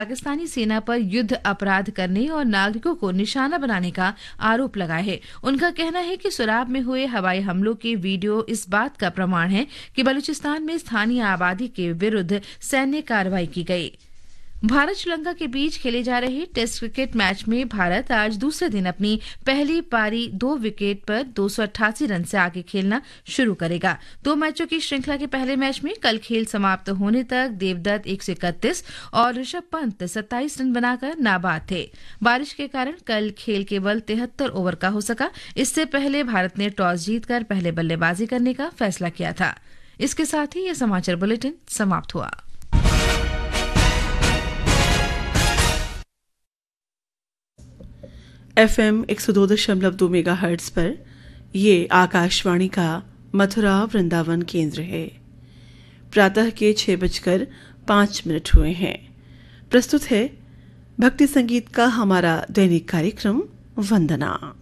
पाकिस्तानी सेना पर युद्ध अपराध करने और नागरिकों को निशाना बनाने का आरोप लगाया है। उनका कहना है कि सुराब में हुए हवाई हमलों के वीडियो इस बात का प्रमाण है कि बलूचिस्तान में स्थानीय आबादी के विरुद्ध सैन्य कार्रवाई की गई। भारत श्रीलंका के बीच खेले जा रहे टेस्ट क्रिकेट मैच में भारत आज दूसरे दिन अपनी पहली पारी 2 विकेट पर 288 रन से आगे खेलना शुरू करेगा। 2 मैचों की श्रृंखला के पहले मैच में कल खेल समाप्त होने तक देवदत्त 131 और ऋषभ पंत 27 रन बनाकर नाबाद थे। बारिश के कारण कल खेल केवल 73 ओवर का हो सका। इससे पहले भारत ने टॉस जीतकर पहले बल्लेबाजी करने का फैसला किया था। इसके साथ ही यह समाचार बुलेटिन समाप्त हुआ। FM 102.2 मेगाहर्ट्ज पर ये आकाशवाणी का मथुरा वृंदावन केंद्र है। प्रातः के 6:05 हुए हैं। प्रस्तुत है भक्ति संगीत का हमारा दैनिक कार्यक्रम वंदना।